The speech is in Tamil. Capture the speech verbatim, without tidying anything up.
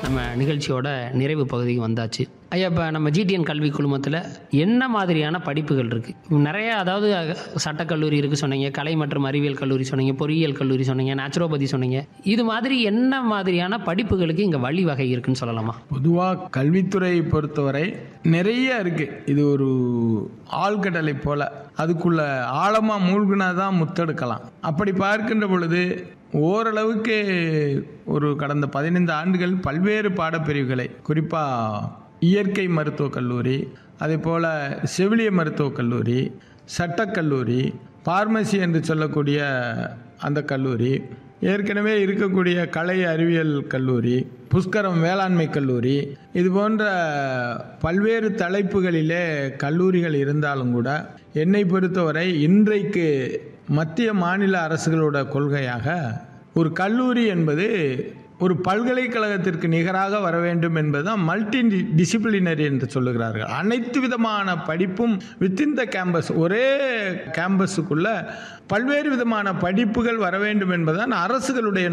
நம்ம நிகழ்ச்சியோட நிறைவு பகுதிக்கு வந்தாச்சு. ஐயா, இப்போ நம்ம ஜிடிஎன் கல்வி குழுமத்தில் என்ன மாதிரியான படிப்புகள் இருக்குது? நிறைய, அதாவது சட்டக்கல்லூரி இருக்குது சொன்னீங்க, கலை மற்றும் அறிவியல் கல்லூரி சொன்னீங்க, பொறியியல் கல்லூரி சொன்னீங்க, நேச்சுரோபதி சொன்னீங்க. இது மாதிரி என்ன மாதிரியான படிப்புகளுக்கு இங்கே வழிவகை இருக்குன்னு சொல்லலாமா? பொதுவாக கல்வித்துறையை பொறுத்தவரை நிறைய இருக்குது. இது ஒரு ஆழ்கடலை போல, அதுக்குள்ள ஆழமாக மூழ்கினா தான் முத்தெடுக்கலாம். அப்படி பார்க்கின்ற பொழுது ஓரளவுக்கு ஒரு கடந்த பதினைந்து ஆண்டுகள் பல்வேறு பாடப்பிரிவுகளை, குறிப்பாக இயற்கை மருத்துவக் கல்லூரி, அதே போல் செவிலிய மருத்துவக் கல்லூரி, சட்டக்கல்லூரி, பார்மசி என்று சொல்லக்கூடிய அந்த கல்லூரி, ஏற்கனவே இருக்கக்கூடிய கலை அறிவியல் கல்லூரி, புஷ்கரம் வேளாண்மை கல்லூரி, இது போன்ற பல்வேறு தலைப்புகளிலே கல்லூரிகள் இருந்தாலும் கூட என்னை பொறுத்தவரை இன்றைக்கு மத்திய மாநில அரசுகளோட கொள்கையாக ஒரு கல்லூரி என்பது ஒரு பல்கலைக்கழகத்திற்கு நிகராக வர வேண்டும் என்பதுதான் மல்டி டிசிப்ளினரி என்று சொல்லுகிறார்கள். அனைத்து விதமான படிப்பும் வித்தின் த கேம்பஸ், ஒரே கேம்பஸுக்குள்ள பல்வேறு விதமான படிப்புகள் வர வேண்டும் என்பதுதான் அரசுகளுடைய